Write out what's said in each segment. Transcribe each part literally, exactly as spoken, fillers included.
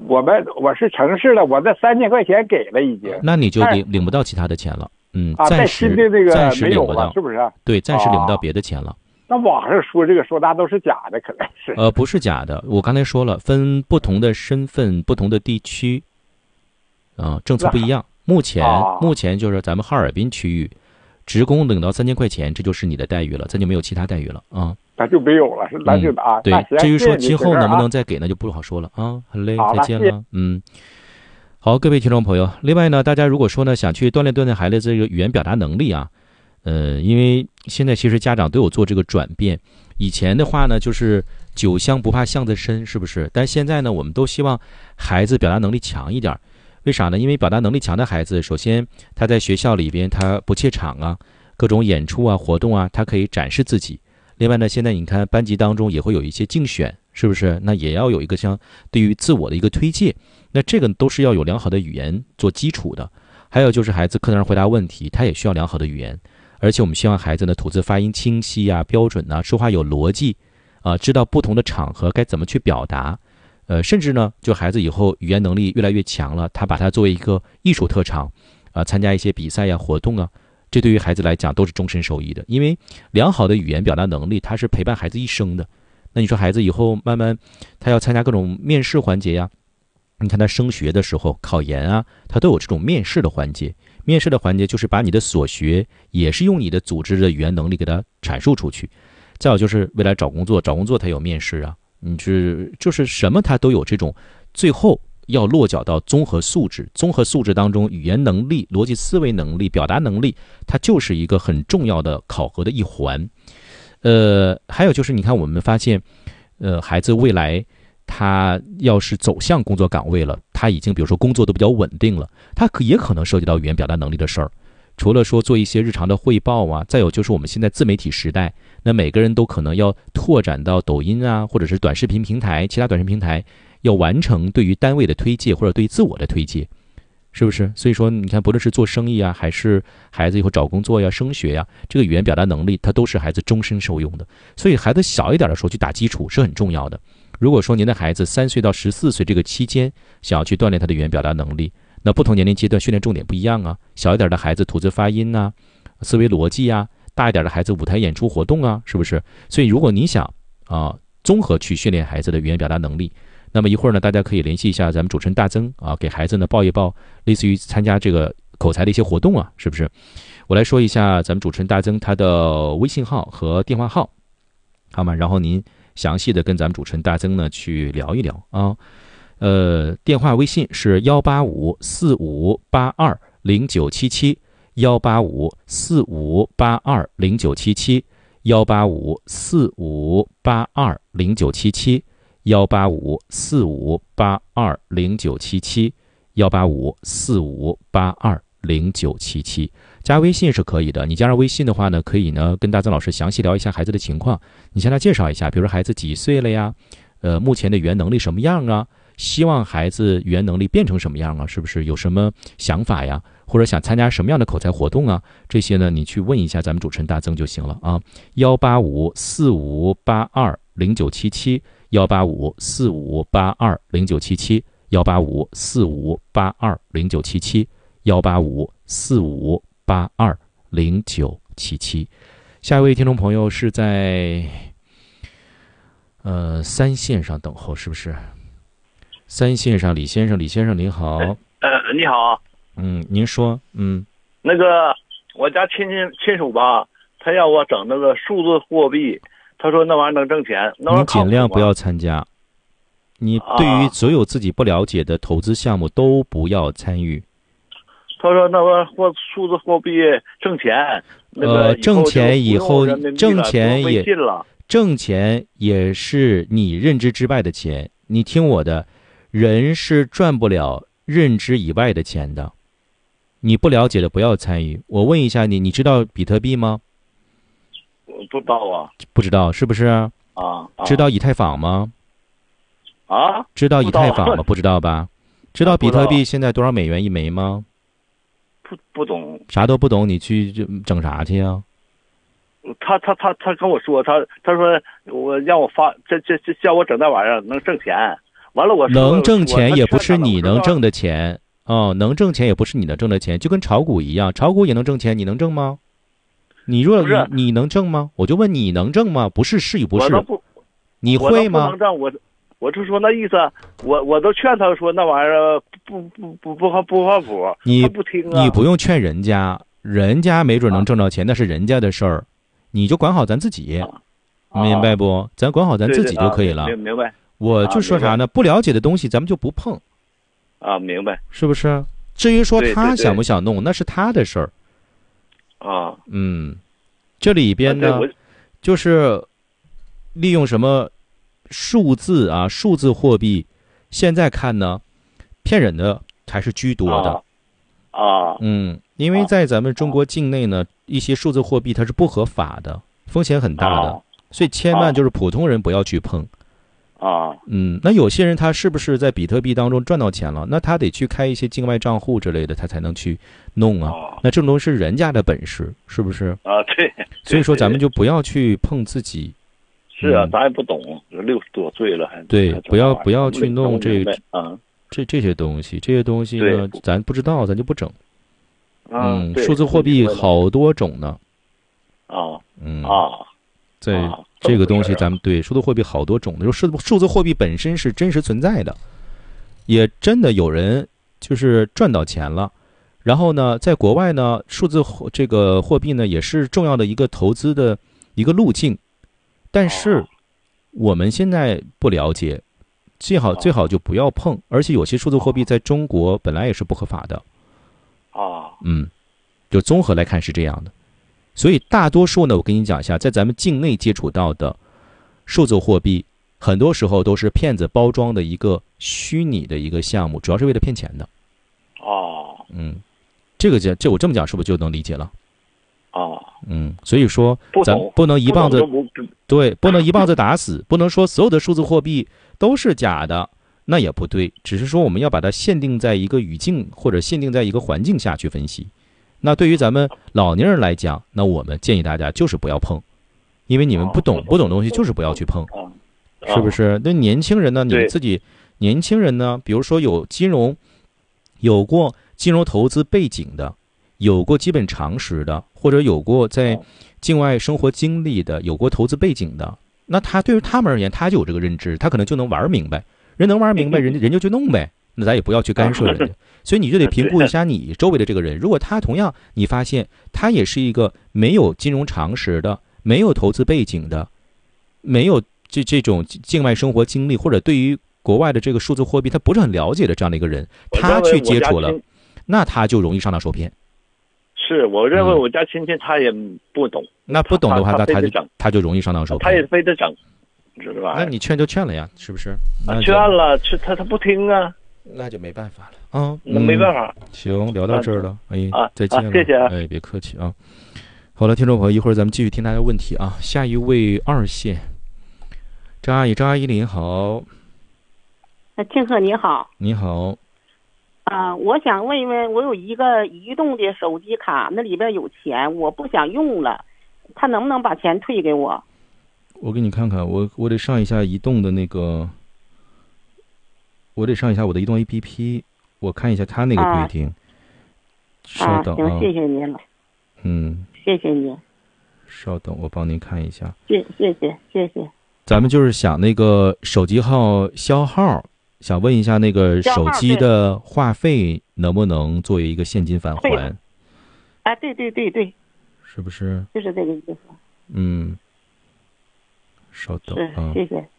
我们我是城市的，我这三千块钱给了已经。 那你就领领不到其他的钱了。嗯， 啊， 暂时的这个暂时没有领不到， 是不是？ 对，暂时领不到别的钱了。 啊、那网上说这个说那都是假的，可能是。 呃，不是假的，我刚才说了，分不同的身份、不同的地区，啊、呃，政策不一样。目前、啊、目前就是咱们哈尔滨区域，职工领到三千块钱，这就是你的待遇了，咱就没有其他待遇了啊。 那就没有了，是那就啊。 嗯、对，至于说今后能不能再再给，那就不好说了啊。好嘞，再见了，嗯。好，各位听众朋友，另外呢，大家如果说呢想去锻炼锻炼孩子这个语言表达能力啊，呃，因为现在其实家长都有做这个转变，以前的话呢就是酒香不怕巷子深，是不是？但现在呢，我们都希望孩子表达能力强一点，为啥呢？因为表达能力强的孩子，首先他在学校里边他不怯场啊，各种演出啊、活动啊，他可以展示自己。另外呢，现在你看班级当中也会有一些竞选，是不是？那也要有一个像对于自我的一个推介。那这个都是要有良好的语言做基础的，还有就是孩子课堂上回答问题，他也需要良好的语言，而且我们希望孩子呢吐字发音清晰啊、标准啊，说话有逻辑啊，知道不同的场合该怎么去表达，呃，甚至呢，就孩子以后语言能力越来越强了，他把它作为一个艺术特长啊，参加一些比赛呀、活动啊，这对于孩子来讲都是终身受益的，因为良好的语言表达能力，它是陪伴孩子一生的。那你说孩子以后慢慢他要参加各种面试环节呀。你看他升学的时候考研啊，他都有这种面试的环节。面试的环节就是把你的所学，也是用你的组织的语言能力给他阐述出去。再有就是未来找工作，找工作他有面试啊，你是就是什么他都有这种，最后要落脚到综合素质。综合素质当中，语言能力、逻辑思维能力、表达能力，它就是一个很重要的考核的一环。呃，还有就是你看我们发现，呃，孩子未来。他要是走向工作岗位了，他已经比如说工作都比较稳定了，他可也可能涉及到语言表达能力的事儿。除了说做一些日常的汇报啊，再有就是我们现在自媒体时代，那每个人都可能要拓展到抖音啊，或者是短视频平台、其他短视频平台，要完成对于单位的推介或者对于自我的推介，是不是？所以说，你看，不论是做生意啊，还是孩子以后找工作呀、升学呀，这个语言表达能力，它都是孩子终身受用的。所以，孩子小一点的时候去打基础是很重要的。如果说您的孩子三岁到十四岁这个期间想要去锻炼他的语言表达能力，那不同年龄阶段训练重点不一样啊。小一点的孩子吐字发音啊、思维逻辑啊；大一点的孩子舞台演出活动啊，是不是？所以如果你想啊综合去训练孩子的语言表达能力，那么一会儿呢，大家可以联系一下咱们主持人大曾啊，给孩子呢报一报类似于参加这个口才的一些活动啊，是不是？我来说一下咱们主持人大曾他的微信号和电话号，好吗？然后您详细的跟咱们主持人大曾呢去聊一聊啊，呃，电话微信是幺八五四五八二零九七七，幺八五四五八二零九七七，幺八五四五八二零九七七，幺八五四五八二零九七七，幺八五四五八二零九七七。加微信是可以的，你加上微信的话呢，可以呢跟大曾老师详细聊一下孩子的情况，你向他介绍一下，比如说孩子几岁了呀，呃，目前的语言能力什么样啊，希望孩子语言能力变成什么样啊，是不是有什么想法呀，或者想参加什么样的口才活动啊，这些呢你去问一下咱们主持人大曾就行了啊。幺八五四五八二零九七七，幺八五四五八二零九七七，幺八五四五八二零九七七，幺八五四五八二零九七七。下一位听众朋友是在呃三线上等候，是不是？三线上李先生，李先生您好。 呃，你好。 嗯，您说。嗯， 那个我家亲戚亲属吧，他要我整那个数字货币，他说那玩意儿能挣钱，那你尽量不要参加。你对于所有自己不了解的投资项目都不要参与。 他说那个货数字货币挣钱，那个呃，挣钱以后挣钱也了， 挣钱也是你认知之外的钱。你听我的，人是赚不了认知以外的钱的。你不了解的不要参与。我问一下你，你知道比特币吗？ 我不知道啊。 不知道是不是？ 啊。啊知道以太坊吗？ 啊？ 知道以太坊吗？不知道吧？知道比特币现在多少美元一枚吗？ 不不懂， 啥都不懂，你去整啥去啊？ 他他他他跟我说，他他说我让我发这这这叫我整那玩意儿能挣钱， 完了我能挣钱也不是你能挣的。 的钱哦，能挣钱也不是你能挣的钱，就跟炒股一样，炒股也能挣钱，你能挣吗？你若你你能挣吗？我就问你能挣吗？不是是与不是， 我不你会吗？ 我不能挣，我我就说那意思，我我都劝他说那玩意儿不不不不靠不靠谱， 你他不听啊。 你不用劝人家，人家没准能挣到钱，那是人家的事儿，你就管好咱自己， 啊、 明白不？咱管好咱自己就可以了。 对对啊、明白。 我就说啥呢？不了解的东西咱们就不碰。 啊，明白。 是不是？至于说他对对对想不想弄，那是他的事儿。 啊， 嗯，这里边呢， 啊、 就是利用什么数字啊，数字货币，现在看呢，骗人的还是居多的。 啊， 嗯，因为在咱们中国境内呢，一些数字货币它是不合法的，风险很大的，所以千万就是普通人不要去碰。 啊， 嗯，那有些人他是不是在比特币当中赚到钱了？那他得去开一些境外账户之类的，他才能去弄啊。 啊那这种东西是人家的本事，是不是？ 啊，对。 所以说咱们就不要去碰自己。 是啊， 嗯、 咱也不懂，六十多岁了还。 对，不要不要去弄这啊这这些东西，这些东西呢，咱不知道，咱就不整。 嗯， 数字货币好多种呢。 啊， 嗯啊， 在。这个东西咱们对数字货币好多种的，就数数字货币本身是真实存在的，也真的有人就是赚到钱了。然后呢，在国外呢，数字这个货币呢也是重要的一个投资的一个路径。但是我们现在不了解，最好最好就不要碰。而且有些数字货币在中国本来也是不合法的。 啊， 嗯，就综合来看是这样的。所以大多数呢，我跟你讲一下，在咱们境内接触到的数字货币，很多时候都是骗子包装的一个虚拟的一个项目，主要是为了骗钱的。 哦， 嗯，这个这这我这么讲是不是就能理解了？ 哦， 嗯，所以说咱不不能一棒子不对，不能一棒子打死，不能说所有的数字货币都是假的，那也不对。只是说我们要把它限定在一个语境或者限定在一个环境下去分析。那对于咱们老年人来讲，那我们建议大家就是不要碰，因为你们不懂不懂东西，就是不要去碰，是不是？那年轻人呢？你们自己年轻人呢？比如说有金融，有过金融投资背景的，有过基本常识的，或者有过在境外生活经历的，有过投资背景的，那他对于他们而言，他就有这个认知，他可能就能玩明白。人能玩明白，人人就去弄呗。那咱也不要去干涉人家。所以你就得评估一下你周围的这个人，如果他同样你发现他也是一个没有金融常识的、没有投资背景的、没有这这种境外生活经历，或者对于国外的这个数字货币他不是很了解的这样的一个人，他去接触了，那他就容易上当受骗。 是我认为我家亲戚他也不懂， 嗯、那不懂的话，那他就他就容易上当受骗。 他也非得整，知道吧？ 那你劝就劝了呀，是不是？ 劝了，他他不听啊。 那就没办法了啊， 那没办法。 行，聊到这儿了，哎， 啊， 再见了， 谢谢， 哎，别客气啊。好了，听众朋友，一会儿咱们继续听大家问题啊。下一位二线，张阿姨，张阿姨您好。 庆贺你好。 你好。 啊、呃，我想问一问，我有一个移动的手机卡，那里边有钱，我不想用了，他能不能把钱退给我？ 我给你看看，我我得上一下移动的那个。我得上一下我的移动 A P P， 我看一下他那个规定。 啊、 稍等啊， 行，谢谢您了。 嗯， 谢谢您。 稍等，我帮您看一下。 谢谢谢谢谢。 咱们就是想那个手机号消耗，想问一下那个手机的话费能不能作为一个现金返还？ 啊，对对对对。 是不是？ 就是这个意思。 嗯。稍等啊。 谢谢。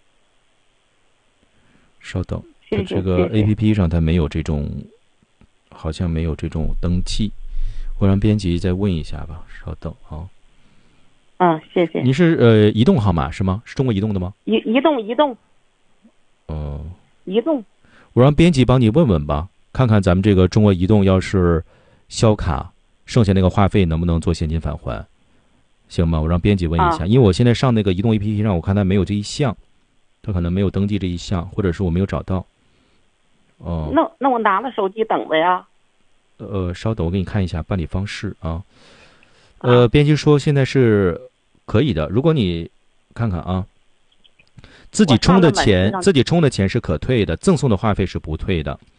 稍等。在这个 A P P 上它没有这种，好像没有这种登记，我让编辑再问一下吧，稍等啊。 啊，谢谢。 你是呃移动号码是吗？是中国移动的吗？ 移移动移动。 哦。 移动。 我让编辑帮你问问吧，看看咱们这个中国移动要是销卡，剩下那个话费能不能做现金返还，行吗？我让编辑问一下， 啊、 因为我现在上那个移动 A P P 上，我看它没有这一项，它可能没有登记这一项，或者是我没有找到。哦， 那那我拿了手机等着呀。 呃，稍等，我给你看一下办理方式啊。呃，编辑说现在是可以的，如果你看看啊， 自己充的钱，自己充的钱是可退的，赠送的话费是不退的。